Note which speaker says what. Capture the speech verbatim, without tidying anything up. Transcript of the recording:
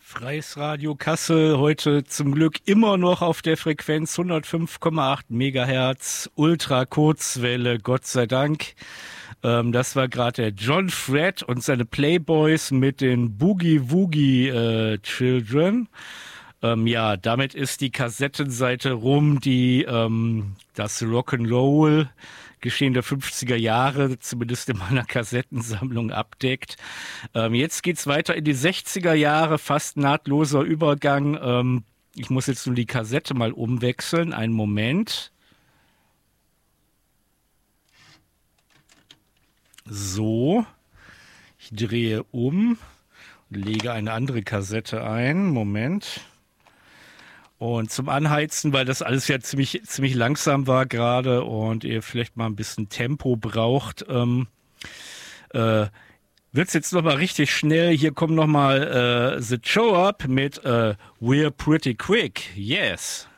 Speaker 1: Freies Radio Kassel, heute zum Glück immer noch auf der Frequenz hundertfünf Komma acht Megahertz, Ultra Kurzwelle, Gott sei Dank. Ähm, das war gerade der John Fred und seine Playboys mit den Boogie Woogie äh, Children. Ähm, ja, damit ist die Kassettenseite rum, die ähm, das Rock'n'Roll Geschehen der fünfziger Jahre, zumindest in meiner Kassettensammlung, abdeckt. Ähm, jetzt geht's weiter in die sechziger Jahre, fast nahtloser Übergang. Ähm, ich muss jetzt nur die Kassette mal umwechseln. Einen Moment. So, ich drehe um und lege eine andere Kassette ein. Moment. Und zum Anheizen, weil das alles ja ziemlich, ziemlich langsam war gerade und ihr vielleicht mal ein bisschen Tempo braucht, ähm, äh, wird's jetzt nochmal richtig schnell. Hier kommt nochmal äh, The Show Up mit äh, We're Pretty Quick. Yes.